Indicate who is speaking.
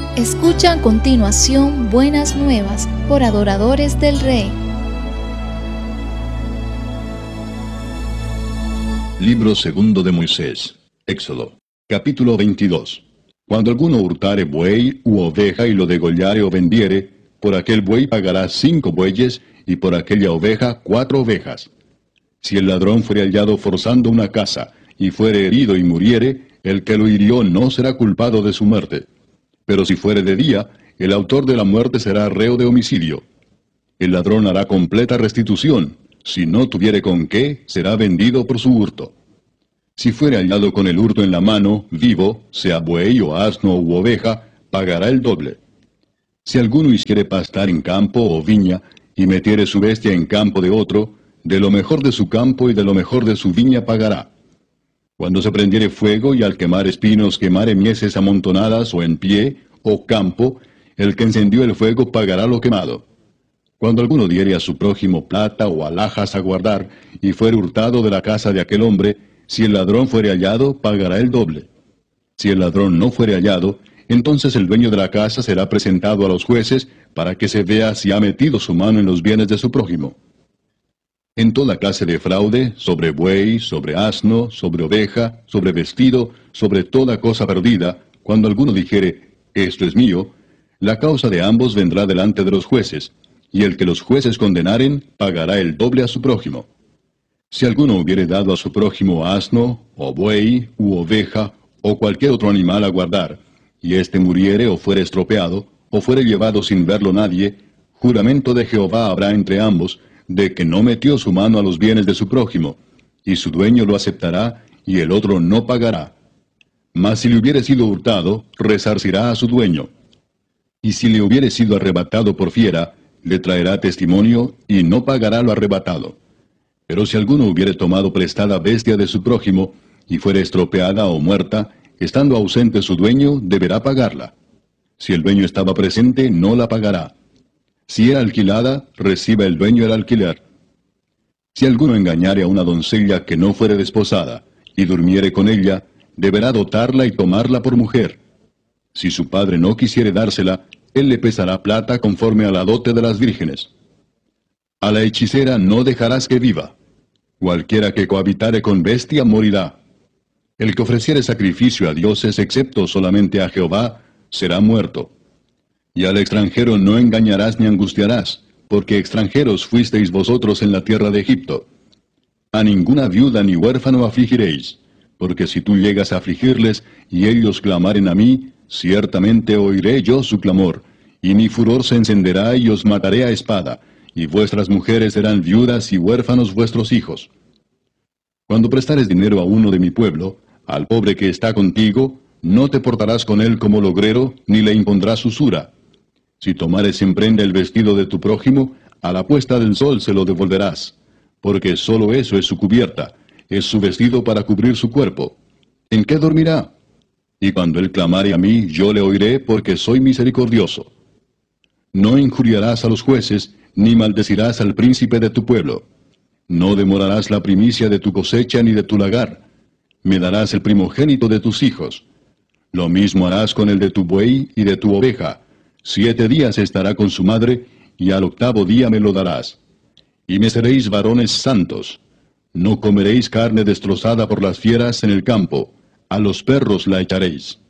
Speaker 1: Escucha a continuación Buenas Nuevas por Adoradores del Rey.
Speaker 2: Libro segundo de Moisés, Éxodo, capítulo 22. Cuando alguno hurtare buey u oveja y lo degollare o vendiere, por aquel buey pagará 5 bueyes, y por aquella oveja 4 ovejas. Si el ladrón fuere hallado forzando una casa, y fuere herido y muriere, el que lo hirió no será culpado de su muerte. Pero si fuere de día, el autor de la muerte será reo de homicidio. El ladrón hará completa restitución. Si no tuviere con qué, será vendido por su hurto. Si fuere hallado con el hurto en la mano, vivo, sea buey o asno u oveja, pagará el doble. Si alguno hiciere pastar en campo o viña, y metiere su bestia en campo de otro, de lo mejor de su campo y de lo mejor de su viña pagará. Cuando se prendiere fuego y al quemar espinos quemare mieses amontonadas o en pie, o campo, el que encendió el fuego pagará lo quemado. Cuando alguno diere a su prójimo plata o alhajas a guardar, y fuere hurtado de la casa de aquel hombre, si el ladrón fuere hallado, pagará el doble. Si el ladrón no fuere hallado, entonces el dueño de la casa será presentado a los jueces, para que se vea si ha metido su mano en los bienes de su prójimo. En toda clase de fraude, sobre buey, sobre asno, sobre oveja, sobre vestido, sobre toda cosa perdida, cuando alguno dijere, esto es mío, la causa de ambos vendrá delante de los jueces, y el que los jueces condenaren, pagará el doble a su prójimo. Si alguno hubiere dado a su prójimo asno, o buey, u oveja, o cualquier otro animal a guardar, y éste muriere o fuere estropeado, o fuere llevado sin verlo nadie, juramento de Jehová habrá entre ambos, de que no metió su mano a los bienes de su prójimo, y su dueño lo aceptará, y el otro no pagará. Mas si le hubiere sido hurtado, resarcirá a su dueño. Y si le hubiere sido arrebatado por fiera, le traerá testimonio, y no pagará lo arrebatado. Pero si alguno hubiere tomado prestada bestia de su prójimo, y fuere estropeada o muerta, estando ausente su dueño, deberá pagarla. Si el dueño estaba presente, no la pagará. Si era alquilada, reciba el dueño el alquiler. Si alguno engañare a una doncella que no fuere desposada, y durmiere con ella, deberá dotarla y tomarla por mujer. Si su padre no quisiere dársela, él le pesará plata conforme a la dote de las vírgenes. A la hechicera no dejarás que viva. Cualquiera que cohabitare con bestia morirá. El que ofreciere sacrificio a dioses excepto solamente a Jehová, será muerto. Y al extranjero no engañarás ni angustiarás, porque extranjeros fuisteis vosotros en la tierra de Egipto. A ninguna viuda ni huérfano afligiréis, porque si tú llegas a afligirles, y ellos clamaren a mí, ciertamente oiré yo su clamor, y mi furor se encenderá y os mataré a espada, y vuestras mujeres serán viudas y huérfanos vuestros hijos. Cuando prestares dinero a uno de mi pueblo, al pobre que está contigo, no te portarás con él como logrero, ni le impondrás usura. Si tomares en prenda el vestido de tu prójimo, a la puesta del sol se lo devolverás, porque sólo eso es su cubierta, es su vestido para cubrir su cuerpo. ¿En qué dormirá? Y cuando él clamare a mí, yo le oiré, porque soy misericordioso. No injuriarás a los jueces, ni maldecirás al príncipe de tu pueblo. No demorarás la primicia de tu cosecha ni de tu lagar. Me darás el primogénito de tus hijos. Lo mismo harás con el de tu buey y de tu oveja. 7 días estará con su madre, y al 8º día me lo darás. Y me seréis varones santos. No comeréis carne destrozada por las fieras en el campo. A los perros la echaréis.